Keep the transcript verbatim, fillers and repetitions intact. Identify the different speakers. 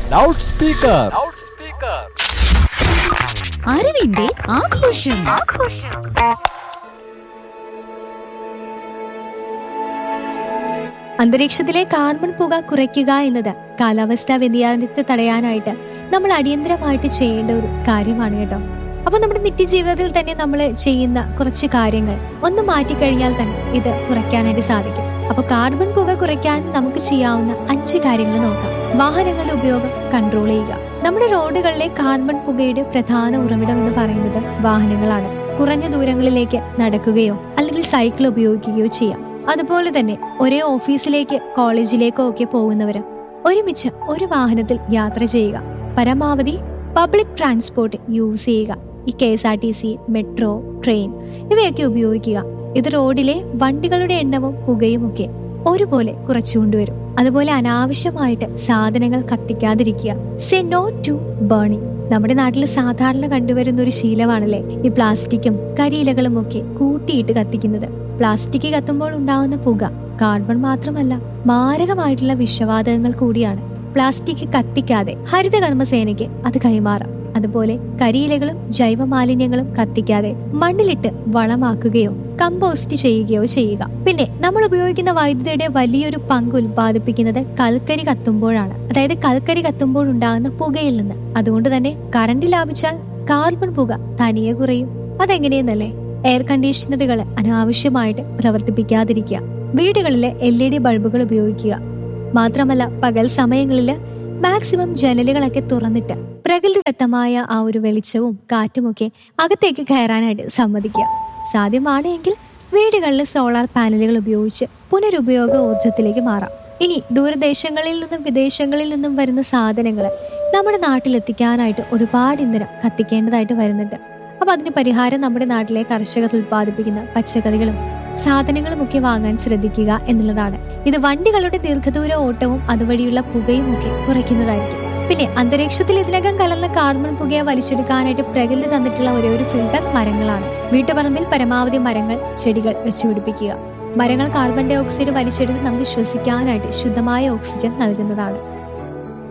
Speaker 1: Loud speaker.
Speaker 2: അറിവിന്റെ ആഘോഷം. അന്തരീക്ഷത്തിലെ കാർബൺ പുക കുറയ്ക്കുക എന്നത് കാലാവസ്ഥാ വ്യതിയാനത്തെ തടയാനായിട്ട് നമ്മൾ അടിയന്തരമായിട്ട് ചെയ്യേണ്ട ഒരു കാര്യമാണ് കേട്ടോ. അപ്പൊ നമ്മുടെ നിത്യജീവിതത്തിൽ തന്നെ നമ്മൾ ചെയ്യുന്ന കുറച്ച് കാര്യങ്ങൾ ഒന്ന് മാറ്റിക്കഴിഞ്ഞാൽ തന്നെ ഇത് കുറയ്ക്കാനായിട്ട് സാധിക്കും. അപ്പൊ കാർബൺ പുക കുറയ്ക്കാൻ നമുക്ക് ചെയ്യാവുന്ന അഞ്ച് കാര്യങ്ങൾ നോക്കാം. വാഹനങ്ങളുടെ ഉപയോഗം കൺട്രോൾ ചെയ്യുക. നമ്മുടെ റോഡുകളിലെ കാർബൺ പുകയുടെ പ്രധാന ഉറവിടം എന്ന് പറയുന്നത് വാഹനങ്ങളാണ്. കുറഞ്ഞ ദൂരങ്ങളിലേക്ക് നടക്കുകയോ അല്ലെങ്കിൽ സൈക്കിൾ ഉപയോഗിക്കുകയോ ചെയ്യാം. അതുപോലെ തന്നെ ഒരേ ഓഫീസിലേക്ക് കോളേജിലേക്കോ ഒക്കെ പോകുന്നവര് ഒരുമിച്ച് ഒരു വാഹനത്തിൽ യാത്ര ചെയ്യുക. പരമാവധി പബ്ലിക് ട്രാൻസ്പോർട്ട് യൂസ് ചെയ്യുക. ഈ K S R T C, metro, train ഇവയൊക്കെ ഉപയോഗിക്കുക. ഇത് റോഡിലെ വണ്ടികളുടെ എണ്ണവും പുകയും ഒക്കെ ഒരുപോലെ കുറച്ചുകൊണ്ടുവരും. അതുപോലെ അനാവശ്യമായിട്ട് സാധനങ്ങൾ കത്തിക്കാതിരിക്കുക. Say no to burning. നമ്മുടെ നാട്ടിൽ സാധാരണ കണ്ടുവരുന്ന ഒരു ശീലമാണല്ലേ ഈ പ്ലാസ്റ്റിക്കും കരിയിലകളും ഒക്കെ കൂട്ടിയിട്ട് കത്തിക്കുന്നത്. പ്ലാസ്റ്റിക് കത്തുമ്പോൾ ഉണ്ടാവുന്ന പുക കാർബൺ മാത്രമല്ല, മാരകമായിട്ടുള്ള വിഷവാതകങ്ങൾ കൂടിയാണ്. പ്ലാസ്റ്റിക് കത്തിക്കാതെ ഹരിതകർമ്മസേനയ്ക്ക് അത് കൈമാറാം. അതുപോലെ കരിയിലകളും ജൈവ മാലിന്യങ്ങളും കത്തിക്കാതെ മണ്ണിലിട്ട് വളമാക്കുകയോ കമ്പോസ്റ്റ് ചെയ്യുകയോ ചെയ്യുക. പിന്നെ നമ്മൾ ഉപയോഗിക്കുന്ന വൈദ്യുതിയുടെ വലിയൊരു പങ്ക് ഉൽപ്പാദിപ്പിക്കുന്നത് കൽക്കരി കത്തുമ്പോഴാണ്. അതായത് കൽക്കരി കത്തുമ്പോൾ ഉണ്ടാകുന്ന പുകയിൽ നിന്ന്. അതുകൊണ്ട് തന്നെ കറണ്ട് ലാഭിച്ചാൽ കാർബൺ പുക തനിയെ കുറയും. അതെങ്ങനെയെന്നല്ലേ? എയർ കണ്ടീഷണറുകൾ അനാവശ്യമായിട്ട് പ്രവർത്തിപ്പിക്കാതിരിക്കുക. വീടുകളിലെ എൽ ഇ ഡി ബൾബുകൾ ഉപയോഗിക്കുക. മാത്രമല്ല പകൽ സമയങ്ങളിൽ മാക്സിമം ജനലുകളൊക്കെ തുറന്നിട്ട് പ്രകൃതിദത്തമായ ആ ഒരു വെളിച്ചവും കാറ്റുമൊക്കെ അകത്തേക്ക് കയറാനായിട്ട് സമ്മതിക്കുക. സാധ്യമാണ് എങ്കിൽ വീടുകളിൽ സോളാർ പാനലുകൾ ഉപയോഗിച്ച് പുനരുപയോഗ ഊർജത്തിലേക്ക് മാറാം. ഇനി ദൂരദേശങ്ങളിൽ നിന്നും വിദേശങ്ങളിൽ നിന്നും വരുന്ന സാധനങ്ങൾ നമ്മുടെ നാട്ടിലെത്തിക്കാനായിട്ട് ഒരുപാട് ഇന്ധനം കത്തിക്കേണ്ടതായിട്ട് വരുന്നുണ്ട്. അപ്പൊ അതിന് പരിഹാരം നമ്മുടെ നാട്ടിലെ കർഷകർ ഉൽപ്പാദിപ്പിക്കുന്ന പച്ചക്കറികളും സാധനങ്ങളും ഒക്കെ വാങ്ങാൻ ശ്രദ്ധിക്കുക എന്നുള്ളതാണ്. ഇത് വണ്ടികളുടെ ദീർഘദൂര ഓട്ടവും അതുവഴിയുള്ള പുകയും ഒക്കെ കുറയ്ക്കുന്നതായിരിക്കും. പിന്നെ അന്തരീക്ഷത്തിൽ ഇതിനകം കലർന്ന കാർബൺ പുകയെ വലിച്ചെടുക്കാനായിട്ട് പ്രകൃതി തന്നിട്ടുള്ള ഒരേ ഒരു ഫിൽട്ടർ മരങ്ങളാണ്. വീട്ടുപറമ്പിൽ പരമാവധി മരങ്ങൾ, ചെടികൾ വെച്ചുപിടിപ്പിക്കുക. മരങ്ങൾ കാർബൺ ഡൈ ഓക്സൈഡ് വലിച്ചെടുത്ത് നമുക്ക് ശ്വസിക്കാനായിട്ട് ശുദ്ധമായ ഓക്സിജൻ നൽകുന്നതാണ്.